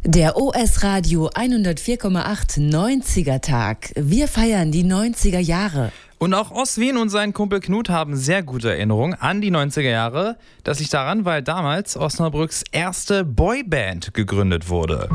Der OS Radio 104,8 90er Tag. Wir feiern die 90er Jahre. Und auch Oswin und sein Kumpel Knut haben sehr gute Erinnerungen an die 90er Jahre. Das liegt daran, weil damals Osnabrücks erste Boyband gegründet wurde.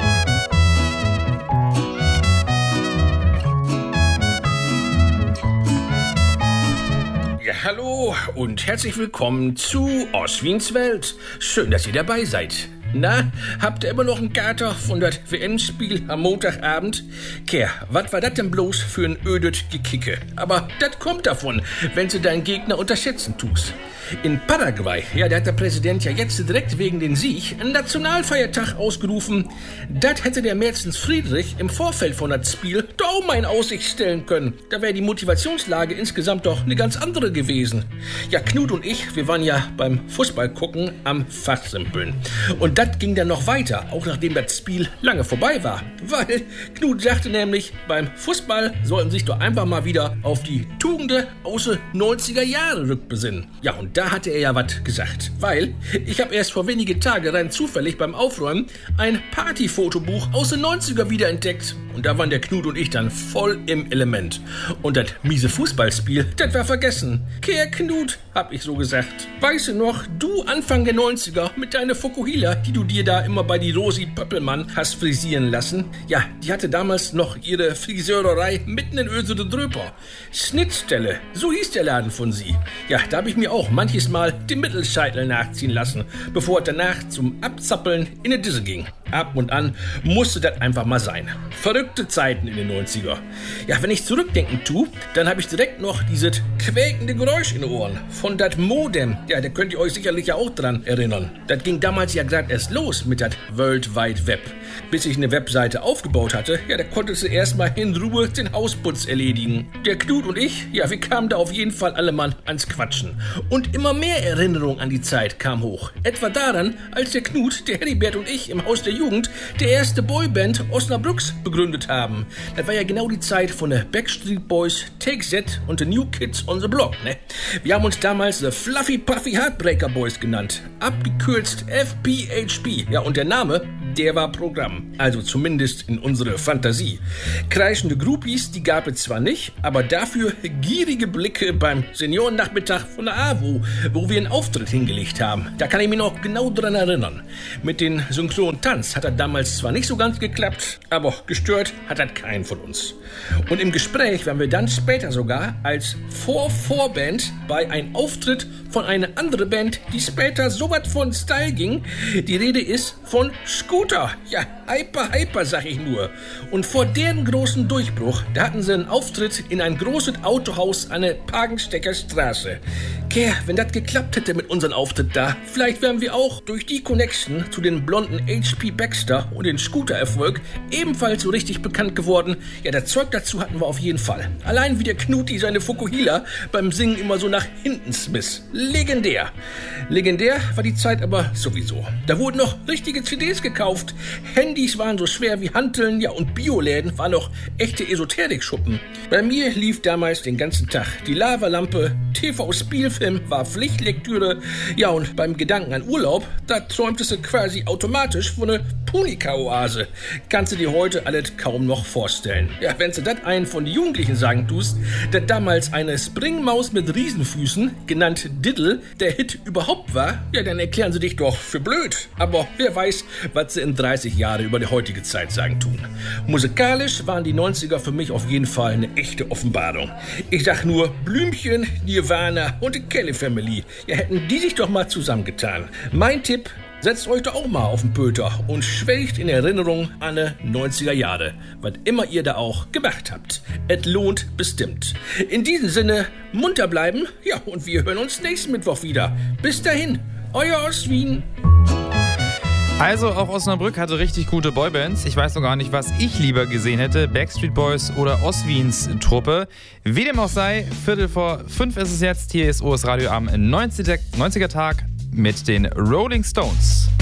Ja, hallo und herzlich willkommen zu Oswins Welt. Schön, dass ihr dabei seid. Na, habt ihr immer noch einen Kater von das WM-Spiel am Montagabend? Kerr, was war das denn bloß für ein ödet Gekicke? Aber das kommt davon, wenn du deinen Gegner unterschätzen tust. In Paraguay, ja, da hat der Präsident ja jetzt direkt wegen den Sieg einen Nationalfeiertag ausgerufen. Das hätte der Mertens Friedrich im Vorfeld von das Spiel doch auch mal in Aussicht stellen können. Da wäre die Motivationslage insgesamt doch eine ganz andere gewesen. Ja, Knut und ich, wir waren ja beim Fußball gucken am Fachsimpeln. Und das ging dann noch weiter, auch nachdem das Spiel lange vorbei war. Weil Knut sagte nämlich, beim Fußball sollten sich doch einfach mal wieder auf die Tugenden aus den 90er Jahre rückbesinnen. Ja, und da hatte er ja was gesagt. Weil ich habe erst vor wenige Tage rein zufällig beim Aufräumen ein Partyfotobuch aus den 90er wiederentdeckt. Und da waren der Knut und ich dann voll im Element. Und das miese Fußballspiel, das war vergessen. Kehr Knut, hab ich so gesagt. Weißt du noch, du Anfang der 90er mit deiner Fukuhila, die du dir da immer bei die Rosi Pöppelmann hast frisieren lassen? Ja, die hatte damals noch ihre Friseurerei mitten in Ösede Dröper. Schnittstelle, so hieß der Laden von sie. Ja, da habe ich mir auch manches Mal den Mittelscheitel nachziehen lassen, bevor es danach zum Abzappeln in die Disse ging. Ab und an musste das einfach mal sein. Verrückte Zeiten in den 90er. Ja, wenn ich zurückdenken tue, dann habe ich direkt noch dieses quäkende Geräusch in den Ohren. Von das Modem. Ja, da könnt ihr euch sicherlich ja auch dran erinnern. Das ging damals ja gerade erst los mit das World Wide Web. Bis ich eine Webseite aufgebaut hatte, ja, da konntest du erstmal in Ruhe den Hausputz erledigen. Der Knut und ich, ja, wir kamen da auf jeden Fall alle mal ans Quatschen. Und immer mehr Erinnerung an die Zeit kam hoch. Etwa daran, als der Knut, der Heribert und ich im Haus der Jugend der erste Boyband Osnabrücks begründet haben. Das war ja genau die Zeit von den Backstreet Boys, Take That und the New Kids on the Block, ne? Wir haben uns damals The Fluffy Puffy Heartbreaker Boys genannt. Abgekürzt FPHP. Ja, und der Name, der war Programm. Also zumindest in unserer Fantasie. Kreischende Groupies, die gab es zwar nicht, aber dafür gierige Blicke beim Seniorennachmittag von der AWO, wo wir einen Auftritt hingelegt haben. Da kann ich mich noch genau dran erinnern. Mit den synchronen Tanz hat er damals zwar nicht so ganz geklappt, aber gestört hat das keinen von uns. Und im Gespräch waren wir dann später sogar als Vorband bei einem Auftritt von einer anderen Band, die später so was von Style ging. Die Rede ist von Scooter. Ja, hyper, sag ich nur. Und vor deren großen Durchbruch, da hatten sie einen Auftritt in ein großes Autohaus an der Pagenstecker Straße. Kerr, wenn das geklappt hätte mit unserem Auftritt da, vielleicht wären wir auch durch die Connection zu den blonden H.P. Baxter und den Scooter-Erfolg ebenfalls so richtig bekannt geworden. Ja, das Zeug dazu hatten wir auf jeden Fall. Allein wie der Knuti seine Fukuhila beim Singen immer so nach hinten smiss. Legendär. Legendär war die Zeit aber sowieso. Da wurden noch richtige CDs gekauft. Handys waren so schwer wie Hanteln, ja, und Bioläden waren noch echte Esoterik-Schuppen. Bei mir lief damals den ganzen Tag die Lavalampe, TV-Spielfilm war Pflichtlektüre, ja, und beim Gedanken an Urlaub, da träumtest du quasi automatisch von einer Punika-Oase. Kannst du dir heute alles kaum noch vorstellen. Ja, wenn du das einen von den Jugendlichen sagen tust, dass damals eine Springmaus mit Riesenfüßen, genannt Diddle, der Hit überhaupt war, ja, dann erklären sie dich doch für blöd. Aber wer weiß, was sie in 30 Jahren über die heutige Zeit sagen tun. Musikalisch waren die 90er für mich auf jeden Fall eine echte Offenbarung. Ich sag nur Blümchen, Nirvana und die Kelly Family. Ja, hätten die sich doch mal zusammengetan. Mein Tipp: setzt euch doch auch mal auf den Pöter und schwelgt in Erinnerung an die 90er Jahre. Was immer ihr da auch gemacht habt. Es lohnt bestimmt. In diesem Sinne, munter bleiben. Ja, und wir hören uns nächsten Mittwoch wieder. Bis dahin, euer Oswin. Also auch Osnabrück hatte richtig gute Boybands. Ich weiß noch gar nicht, was ich lieber gesehen hätte. Backstreet Boys oder Oswins Truppe. Wie dem auch sei, 4:45 ist es jetzt. Hier ist OS Radio am 90er Tag mit den Rolling Stones.